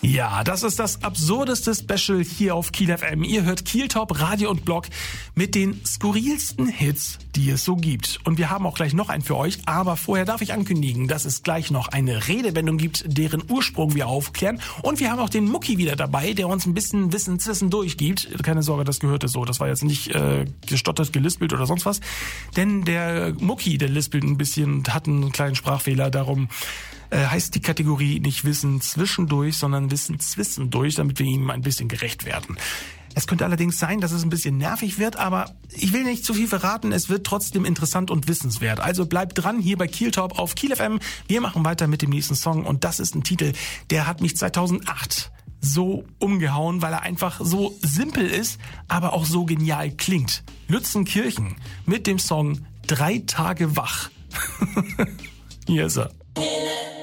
Ja, das ist das absurdeste Special hier auf Kiel FM. Ihr hört Kiel Top, Radio und Blog mit den skurrilsten Hits, die es so gibt. Und wir haben auch gleich noch einen für euch, aber vorher darf ich ankündigen, dass es gleich noch eine Redewendung gibt, deren Ursprung wir aufklären. Und wir haben auch den Mucki wieder dabei, der uns ein bisschen Wissen durchgibt. Keine Sorge, das gehörte so. Das war jetzt nicht gestottert, gelispelt oder sonst was. Denn der Mucki, der lispelt ein bisschen und hat einen kleinen Sprachfehler. Darum heißt die Kategorie nicht Wissen zwischendurch, sondern Wissen zwischendurch, damit wir ihm ein bisschen gerecht werden. Es könnte allerdings sein, dass es ein bisschen nervig wird, aber ich will nicht zu viel verraten. Es wird trotzdem interessant und wissenswert. Also bleibt dran hier bei Kiel Top auf Kiel FM. Wir machen weiter mit dem nächsten Song und das ist ein Titel, der hat mich 2008 so umgehauen, weil er einfach so simpel ist, aber auch so genial klingt. Lützenkirchen mit dem Song 3 Tage wach. Hier ist er.